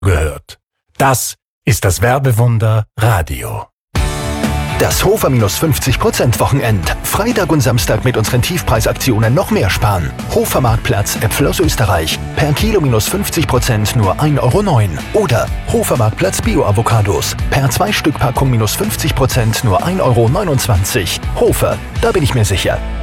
gehört. Das ist das Werbewunder Radio. Das Hofer minus 50% Wochenend. Freitag und Samstag mit unseren Tiefpreisaktionen noch mehr sparen. Hofer Marktplatz, Äpfel aus Österreich. Per Kilo minus 50% nur 1,09 €. Oder Hofer Marktplatz Bio-Avocados. Per 2 Stück Packung minus 50% nur 1,29 €. Hofer, da bin ich mir sicher.